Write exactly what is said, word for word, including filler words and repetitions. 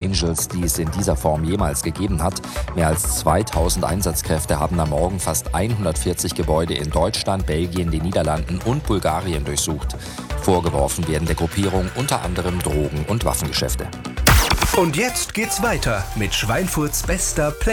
Angels, die es in dieser Form jemals gegeben hat. Mehr als zweitausend Einsatzkräfte haben am Morgen fast hundertvierzig Gebäude in Deutschland, Belgien, den Niederlanden und Bulgarien durchsucht. Vorgeworfen werden der Gruppierung unter anderem Drogen- und Waffengeschäfte. Und jetzt geht's weiter mit Schweinfurts bester Play.